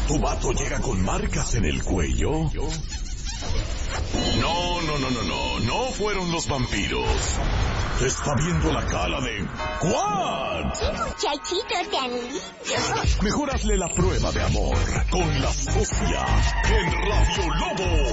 ¿Tu vato llega con marcas en el cuello? No fueron los vampiros. Te está viendo la cara de Quad. ¡Qué muchachito tan lindo! Mejor hazle la prueba de amor con la socia en Radio Lobo.